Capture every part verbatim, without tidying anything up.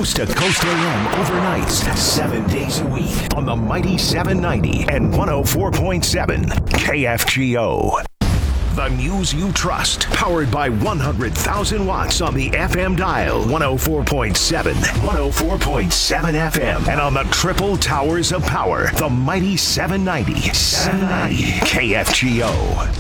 Coast to Coast A M overnights, seven days a week on the Mighty seven ninety and one oh four point seven K F G O. The news you trust, powered by one hundred thousand watts on the F M dial, one oh four point seven, one oh four point seven F M, and on the triple towers of power, the Mighty seven ninety, seven ninety K F G O.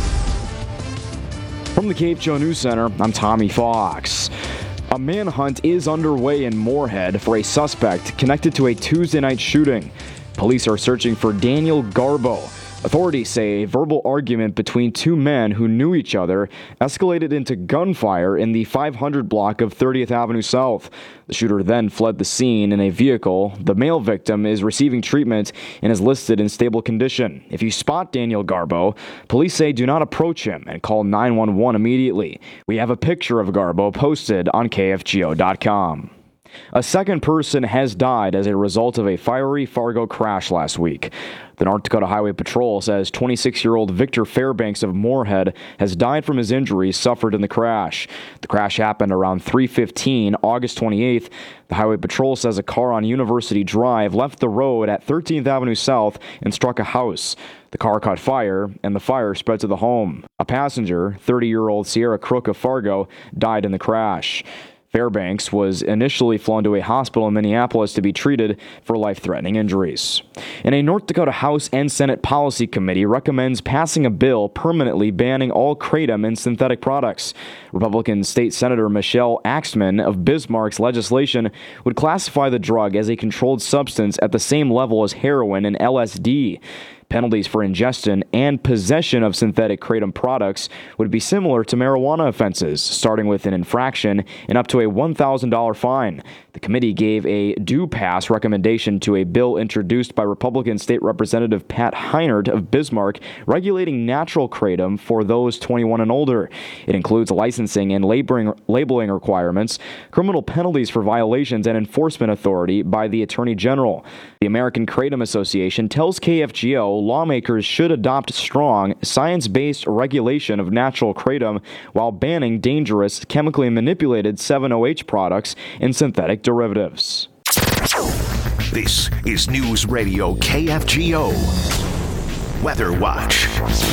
From the K F G O News Center, I'm Tommy Fox. A manhunt is underway in Moorhead for a suspect connected to a Tuesday night shooting. Police are searching for Daniel Garbo. Authorities say a verbal argument between two men who knew each other escalated into gunfire in the five hundred block of thirtieth Avenue South. The shooter then fled the scene in a vehicle. The male victim is receiving treatment and is listed in stable condition. If you spot Daniel Garbo, police say do not approach him and call nine one one immediately. We have a picture of Garbo posted on K F G O dot com. A second person has died as a result of a fiery Fargo crash last week. The North Dakota Highway Patrol says twenty-six-year-old Victor Fairbanks of Moorhead has died from his injuries suffered in the crash. The crash happened around three fifteen, August twenty-eighth. The Highway Patrol says a car on University Drive left the road at thirteenth Avenue South and struck a house. The car caught fire, and the fire spread to the home. A passenger, thirty-year-old Sierra Crook of Fargo, died in the crash. Fairbanks was initially flown to a hospital in Minneapolis to be treated for life-threatening injuries. And a North Dakota House and Senate Policy Committee recommends passing a bill permanently banning all kratom and synthetic products. Republican State Senator Michelle Axman of Bismarck's legislation would classify the drug as a controlled substance at the same level as heroin and L S D. Penalties for ingestion and possession of synthetic kratom products would be similar to marijuana offenses, starting with an infraction and up to a one thousand dollars fine. The committee gave a do-pass recommendation to a bill introduced by Republican State Representative Pat Heinert of Bismarck regulating natural kratom for those twenty-one and older. It includes licensing and labeling, labeling requirements, criminal penalties for violations, and enforcement authority by the Attorney General. The American Kratom Association tells K F G O lawmakers should adopt strong, science-based regulation of natural kratom while banning dangerous, chemically manipulated seven O H products and synthetic derivatives. This is News Radio K F G O Weather Watch.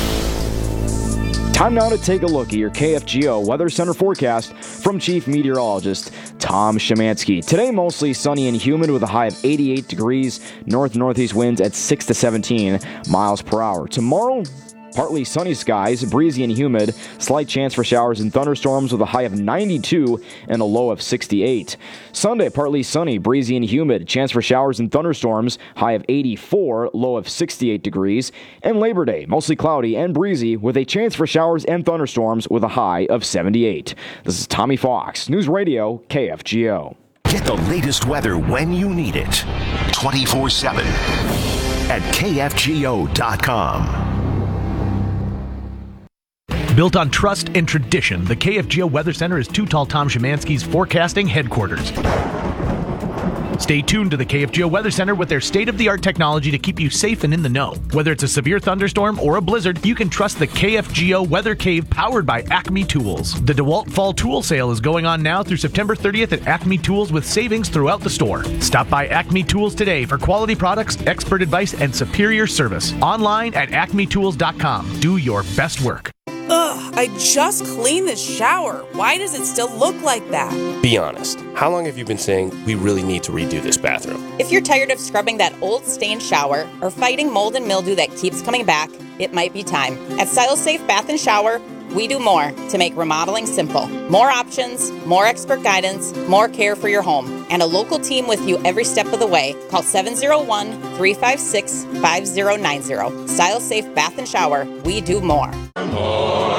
Time now to take a look at your K F G O Weather Center forecast from Chief Meteorologist Tom Szymanski. Today, mostly sunny and humid with a high of eighty-eight degrees, north-northeast winds at six to seventeen miles per hour. Tomorrow, partly sunny skies, breezy and humid, slight chance for showers and thunderstorms with a high of ninety-two and a low of sixty-eight. Sunday, partly sunny, breezy and humid, chance for showers and thunderstorms, high of eighty-four, low of sixty-eight degrees. And Labor Day, mostly cloudy and breezy with a chance for showers and thunderstorms with a high of seventy-eight. This is Tommy Fox, News Radio K F G O. Get the latest weather when you need it, twenty-four seven at K F G O dot com. Built on trust and tradition, the K F G O Weather Center is Too Tall Tom Szymanski's forecasting headquarters. Stay tuned to the K F G O Weather Center with their state-of-the-art technology to keep you safe and in the know. Whether it's a severe thunderstorm or a blizzard, you can trust the K F G O Weather Cave powered by Acme Tools. The DeWalt Fall Tool Sale is going on now through September thirtieth at Acme Tools with savings throughout the store. Stop by Acme Tools today for quality products, expert advice, and superior service. Online at acme tools dot com. Do your best work. Ugh, I just cleaned the shower. Why does it still look like that? Be honest. How long have you been saying we really need to redo this bathroom? If you're tired of scrubbing that old stained shower or fighting mold and mildew that keeps coming back, it might be time. At StyleSafe Bath and Shower, we do more to make remodeling simple. More options, more expert guidance, more care for your home, and a local team with you every step of the way. Call seven oh one, three five six, five oh nine oh. StyleSafe Bath and Shower, we do more. More.